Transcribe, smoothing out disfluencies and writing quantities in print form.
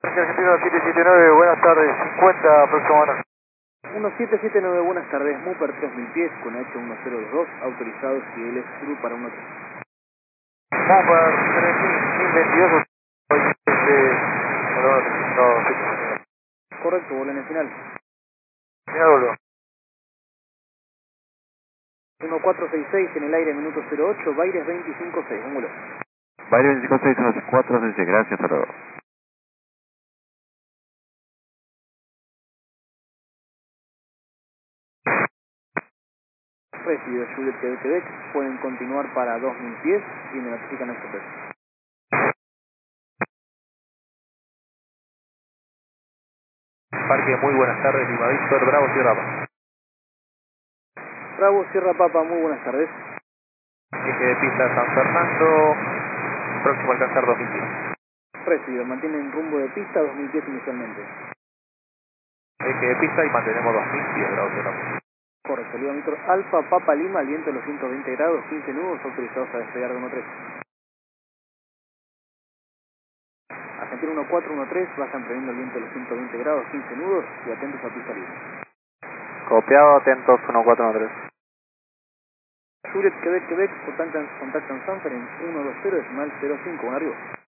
Argentina 779, buenas tardes, 50 aproximadamente. 1779, buenas tardes, Mooper 3000 pies con H1022, autorizados CL Sur para 13. Mooper 3022, Correcto, vuelo en el final. Señor Olo. 1466 en el aire, minuto 08, Baires 256, un vuelo. Baires 256, 466, gracias, hasta luego. Recibido Juliet Quebec, pueden continuar para 2000 pies y me notifican el proceso. Parque, muy buenas tardes, Lima Víctor, Bravo, Sierra Papa. Bravo, Sierra Papa, muy buenas tardes. Eje de pista San Fernando, próximo a alcanzar 2000 pies. Recibido, mantienen rumbo de pista 2000 pies inicialmente. Eje de pista y mantenemos 2000 pies, Bravo, Sierra Papa. Correcto, Lima Víctor Alfa, Papa Lima, al viento de los 120 grados, 15 nudos, autorizados a despegar de 13. Argentina 1413, bajan previendo el viento de los 120 grados, 15 nudos y atentos a pista libre. Copiado, atentos 1413. Juliet Quebec, contactan Sanfer en 120 decimal 05, un arriba.